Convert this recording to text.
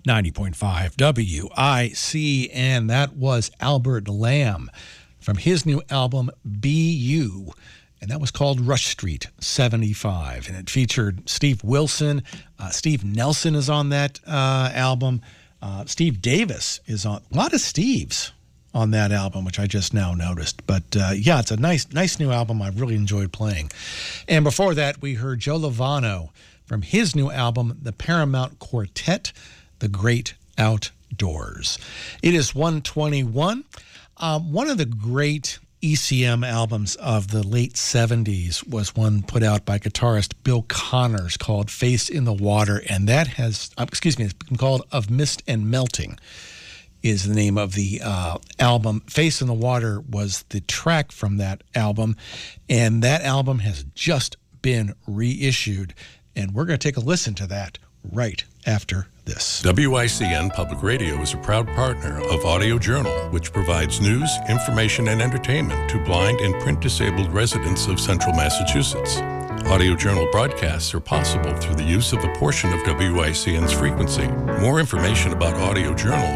90.5 WICN. That was Albert Lamb from his new album, Be You. And that was called Rush Street 75. And it featured Steve Wilson. Steve Nelson is on that album. Steve Davis is on. A lot of Steves on that album, which I just now noticed. But yeah, it's a nice new album I've really enjoyed playing. And before that, we heard Joe Lovano from his new album, The Paramount Quartet, The Great Outdoors. It is 1:21. One of the great ECM albums of the late 70s was one put out by guitarist Bill Connors called Face in the Water, and that has, it's been called Of Mist and Melting is the name of the album. Face in the Water was the track from that album, and that album has just been reissued, and we're going to take a listen to that right after this. WICN Public Radio is a proud partner of Audio Journal, which provides news, information, and entertainment to blind and print-disabled residents of central Massachusetts. Audio Journal broadcasts are possible through the use of a portion of WICN's frequency. More information about Audio Journal